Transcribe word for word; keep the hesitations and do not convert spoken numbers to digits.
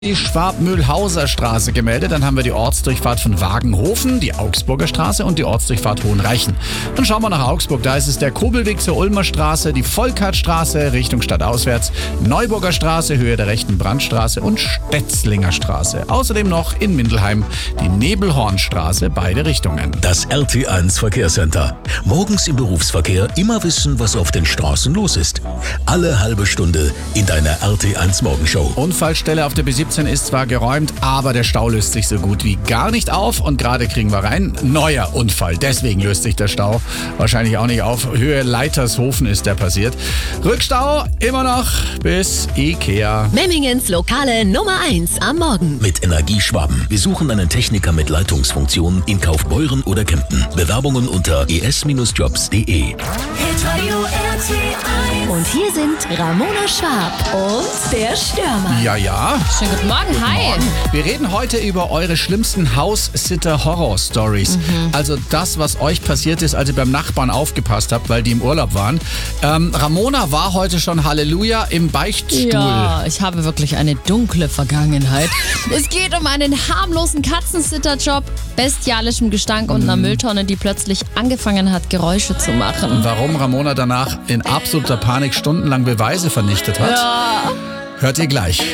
Die Schwab-Mühlhauser Straße gemeldet. Dann haben wir die Ortsdurchfahrt von Wagenhofen, die Augsburger Straße und die Ortsdurchfahrt Hohenreichen. Dann schauen wir nach Augsburg. Da ist es der Kobelweg zur Ulmer Straße, die Volkhartstraße Richtung stadtauswärts, Neuburger Straße, Höhe der rechten Brandstraße und Stetzlinger Straße. Außerdem noch in Mindelheim die Nebelhornstraße, beide Richtungen. Das R T eins Verkehrscenter. Morgens im Berufsverkehr immer wissen, was auf den Straßen los ist. Alle halbe Stunde in deiner R T eins Morgenshow. Unfallstelle auf der B siebzehn ist zwar geräumt, aber der Stau löst sich so gut wie gar nicht auf. Und gerade kriegen wir rein, neuer Unfall. Deswegen löst sich der Stau wahrscheinlich auch nicht auf. Höhe Leitershofen ist der passiert. Rückstau immer noch bis Ikea. Memmingens lokale Nummer eins am Morgen. Mit Energieschwaben. Wir suchen einen Techniker mit Leitungsfunktion in Kaufbeuren oder Kempten. Bewerbungen unter e s jobs punkt d e. Und hier sind Ramona Schwab und der Stürmer. Ja, ja. Schönen guten Morgen, hi. Morgen. Wir reden heute über eure schlimmsten House-Sitter-Horror-Stories. Mhm. Also das, was euch passiert ist, als ihr beim Nachbarn aufgepasst habt, weil die im Urlaub waren. Ähm, Ramona war heute schon Halleluja im Beichtstuhl. Ja, ich habe wirklich eine dunkle Vergangenheit. Es geht um einen harmlosen Katzensitterjob, bestialischem Gestank und einer Mülltonne, die plötzlich angefangen hat, Geräusche zu machen. Warum Ramona danach in absoluter Panik stundenlang Beweise vernichtet hat, Ja. hört ihr gleich.